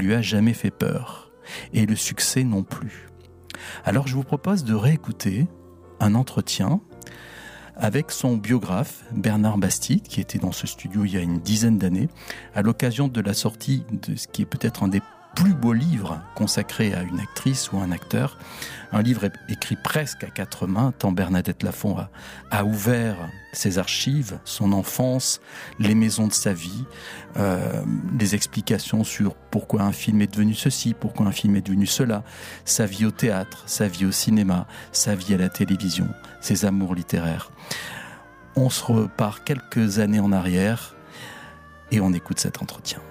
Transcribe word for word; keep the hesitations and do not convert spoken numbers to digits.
lui a jamais fait peur, et le succès non plus. Alors je vous propose de réécouter un entretien avec son biographe Bernard Bastide, qui était dans ce studio il y a une dizaine d'années, à l'occasion de la sortie de ce qui est peut-être un des plus beaux livres consacrés à une actrice ou un acteur, un livre écrit presque à quatre mains, tant Bernadette Lafont a, a ouvert ses archives, son enfance, les maisons de sa vie, euh, des explications sur pourquoi un film est devenu ceci, pourquoi un film est devenu cela, sa vie au théâtre, sa vie au cinéma, sa vie à la télévision, ses amours littéraires. On se repart quelques années en arrière et on écoute cet entretien.